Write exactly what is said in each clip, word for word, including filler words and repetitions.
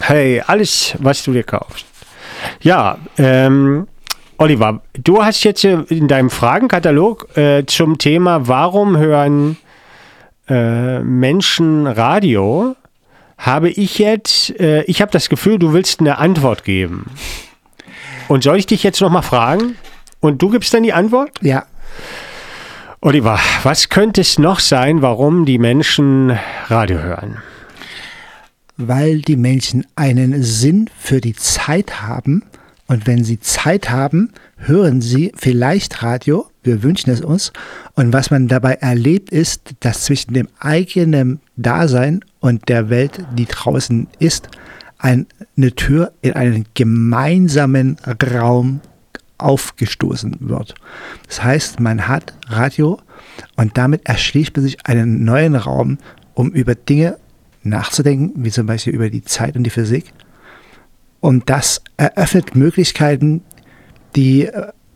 Hey, alles, was du dir kaufst. Ja, ähm, Oliver, du hast jetzt in deinem Fragenkatalog äh, zum Thema, warum hören äh, Menschen Radio, habe ich jetzt, äh, ich habe das Gefühl, du willst eine Antwort geben. Und soll ich dich jetzt nochmal fragen? Und du gibst dann die Antwort? Ja. Oliver, was könnte es noch sein, warum die Menschen Radio hören? Weil die Menschen einen Sinn für die Zeit haben. Und wenn sie Zeit haben, hören sie vielleicht Radio. Wir wünschen es uns. Und was man dabei erlebt, ist, dass zwischen dem eigenen Dasein und der Welt, die draußen ist, eine Tür in einen gemeinsamen Raum aufgestoßen wird. Das heißt, man hat Radio und damit erschließt man sich einen neuen Raum, um über Dinge nachzudenken, wie zum Beispiel über die Zeit und die Physik. Und das eröffnet Möglichkeiten, die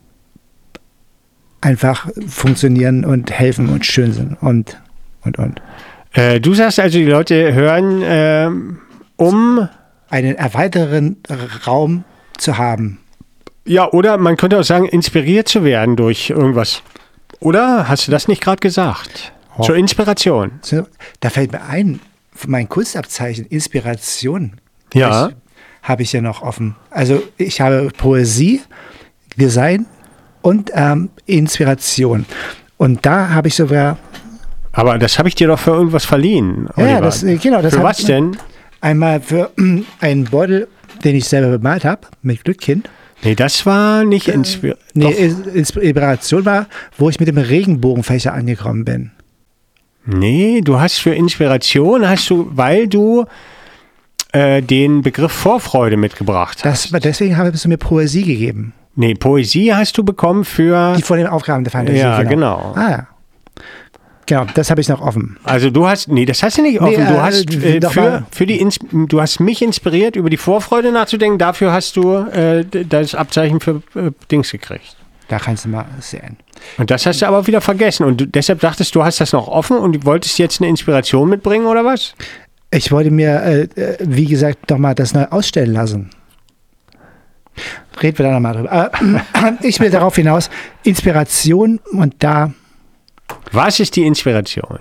einfach funktionieren und helfen und schön sind und, und, und. Äh, du sagst also, die Leute hören, äh, um einen erweiterten Raum zu haben. Ja, oder man könnte auch sagen, inspiriert zu werden durch irgendwas. Oder? Hast du das nicht gerade gesagt? Oh. Zur Inspiration. Da fällt mir ein, mein Kunstabzeichen, Inspiration. Ja. Habe ich ja noch offen. Also ich habe Poesie, Design und ähm, Inspiration. Und da habe ich sogar... Aber das habe ich dir doch für irgendwas verliehen, Oliver. Ja, das, genau. Das für was denn? Einmal für äh, einen Beutel, den ich selber bemalt habe, mit Glückkind. Nee, das war nicht Inspiration. Äh, nee, Inspiration war, wo ich mit dem Regenbogenfächer angekommen bin. Nee, du hast für Inspiration, hast du, weil du äh, den Begriff Vorfreude mitgebracht hast. Das, deswegen habe du mir Poesie gegeben. Nee, Poesie hast du bekommen für... Die von den Aufgaben der Fantasie. Ja, genau. genau. Ah, ja. Genau, das habe ich noch offen. Also du hast, nee, das hast du nicht offen. Nee, du äh, hast äh, für, für die, Ins- du hast mich inspiriert, über die Vorfreude nachzudenken. Dafür hast du äh, das Abzeichen für äh, Dings gekriegt. Da kannst du mal sehen. Und das hast du aber wieder vergessen. Und du, deshalb dachtest du, hast das noch offen und du wolltest jetzt eine Inspiration mitbringen oder was? Ich wollte mir, äh, wie gesagt, nochmal das neu ausstellen lassen. Reden wir da nochmal drüber. Äh, ich will darauf hinaus, Inspiration und da... Was ist die Inspiration?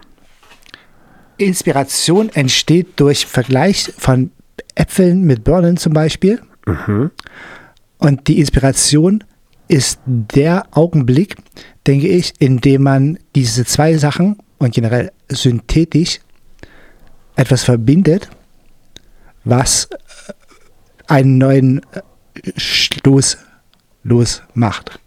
Inspiration entsteht durch Vergleich von Äpfeln mit Birnen zum Beispiel. Mhm. Und die Inspiration ist der Augenblick, denke ich, in dem man diese zwei Sachen und generell synthetisch etwas verbindet, was einen neuen Stoß losmacht.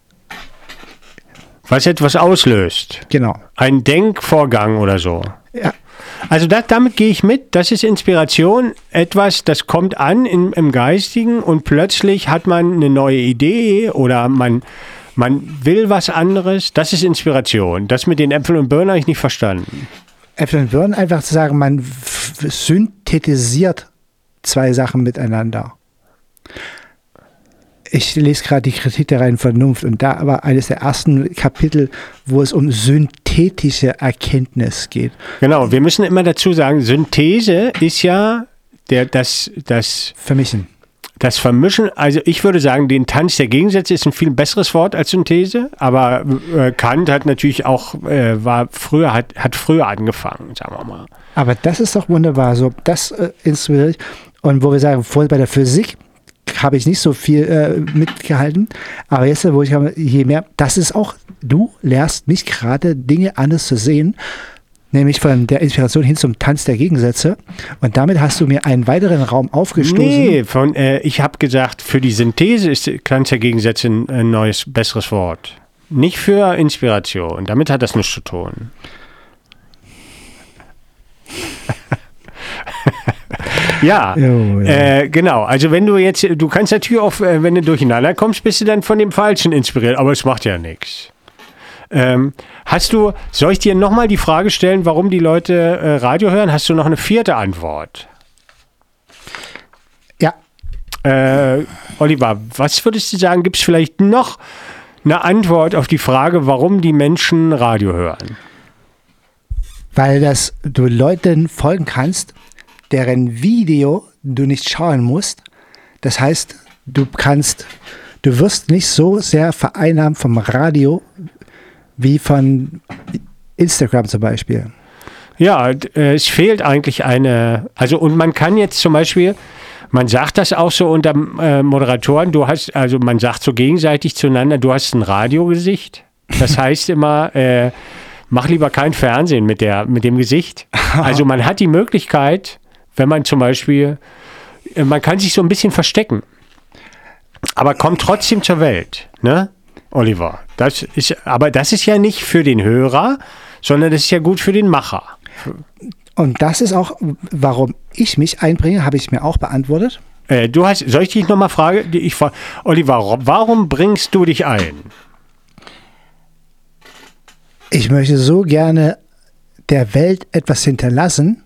Was etwas auslöst. Genau. Ein Denkvorgang oder so. Ja. Also das, damit gehe ich mit. Das ist Inspiration. Etwas, das kommt an im, im Geistigen und plötzlich hat man eine neue Idee oder man, man will was anderes. Das ist Inspiration. Das mit den Äpfeln und Birnen habe ich nicht verstanden. Äpfel und Birnen, einfach zu sagen, man f- synthetisiert zwei Sachen miteinander. Ich lese gerade die Kritik der reinen Vernunft und da war eines der ersten Kapitel, wo es um synthetische Erkenntnis geht. Genau, wir müssen immer dazu sagen, Synthese ist ja der, das, das Vermischen. Das Vermischen, also ich würde sagen, den Tanz der Gegensätze ist ein viel besseres Wort als Synthese, aber äh, Kant hat natürlich auch, äh, war früher, hat, hat früher angefangen, sagen wir mal. Aber das ist doch wunderbar, so das äh, inspiriert. Und wo wir sagen, vorher bei der Physik habe ich nicht so viel äh, mitgehalten, aber jetzt, wo ich habe, je mehr, das ist auch, du lehrst mich gerade Dinge anders zu sehen, nämlich von der Inspiration hin zum Tanz der Gegensätze. Und damit hast du mir einen weiteren Raum aufgestoßen. Nee, von, äh, ich habe gesagt, für die Synthese ist Tanz der Gegensätze ein, ein neues, besseres Wort. Nicht für Inspiration. Damit hat das nichts zu tun. Ja, oh, ja. Äh, genau. Also wenn du jetzt, du kannst natürlich auch, wenn du durcheinander kommst, bist du dann von dem Falschen inspiriert, aber es macht ja nichts. Ähm, hast du, soll ich dir nochmal die Frage stellen, warum die Leute äh, Radio hören? Hast du noch eine vierte Antwort? Ja. Äh, Oliver, was würdest du sagen, gibt es vielleicht noch eine Antwort auf die Frage, warum die Menschen Radio hören? Weil das du Leuten folgen kannst, deren Video du nicht schauen musst. Das heißt, du kannst, du wirst nicht so sehr vereinnahmt vom Radio wie von Instagram zum Beispiel. Ja, äh, es fehlt eigentlich eine, also und man kann jetzt zum Beispiel, man sagt das auch so unter äh, Moderatoren, du hast, also man sagt so gegenseitig zueinander, du hast ein Radiogesicht. Das heißt immer, äh, mach lieber kein Fernsehen mit, der, mit dem Gesicht. Also man hat die Möglichkeit, wenn man zum Beispiel, äh, man kann sich so ein bisschen verstecken, aber kommt trotzdem zur Welt, ne, Oliver? Das ist, aber das ist ja nicht für den Hörer, sondern das ist ja gut für den Macher. Und das ist auch, warum ich mich einbringe, habe ich mir auch beantwortet. Äh, du hast, soll ich dich nochmal fragen? Ich frage, Oliver, warum bringst du dich ein? Ich möchte so gerne der Welt etwas hinterlassen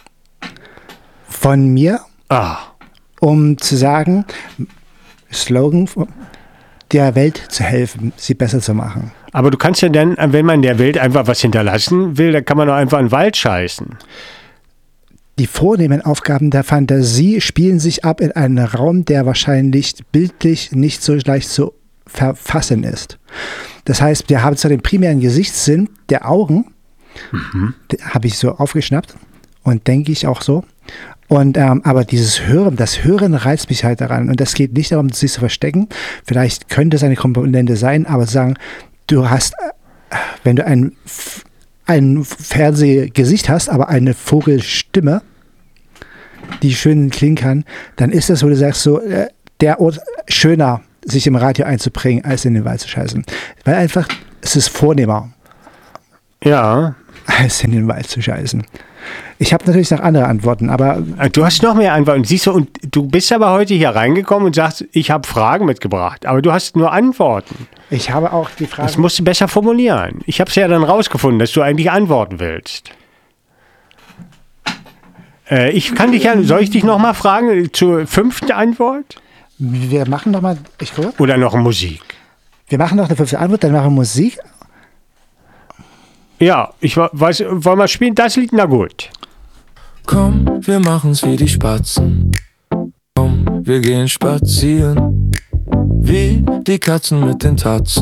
von mir, Ah. um zu sagen, Slogan, der Welt zu helfen, sie besser zu machen. Aber du kannst ja dann, wenn man der Welt einfach was hinterlassen will, dann kann man doch einfach in den Wald scheißen. Die vornehmen Aufgaben der Fantasie spielen sich ab in einem Raum, der wahrscheinlich bildlich nicht so leicht zu verfassen ist. Das heißt, wir haben zwar den primären Gesichtssinn der Augen, mhm. habe ich so aufgeschnappt und denke ich auch so. Und ähm, aber dieses Hören, das Hören reizt mich halt daran. Und das geht nicht darum, sich zu verstecken. Vielleicht könnte es eine Komponente sein, aber sagen, du hast, wenn du ein, ein Fernsehgesicht hast, aber eine Vogelstimme, die schön klingen kann, dann ist das, wo du sagst, so äh, der Ort schöner, sich im Radio einzubringen, als in den Wald zu scheißen. Weil einfach, es ist vornehmer. Ja. Als in den Wald zu scheißen. Ich habe natürlich noch andere Antworten, aber... Du hast noch mehr Antworten. Siehst du, und du bist aber heute hier reingekommen und sagst, ich habe Fragen mitgebracht. Aber du hast nur Antworten. Ich habe auch die Fragen... Das musst du besser formulieren. Ich habe es ja dann rausgefunden, dass du eigentlich antworten willst. Äh, ich kann dich ja... Soll ich dich noch mal fragen zur fünften Antwort? Wir machen noch mal... Ich gucke. Oder noch Musik? Wir machen noch eine fünfte Antwort, dann machen wir Musik. Ja, ich weiß, wollen wir spielen? Das Lied, na gut. Komm, wir machen's wie die Spatzen. Komm, wir gehen spazieren. Wie die Katzen mit den Tatzen.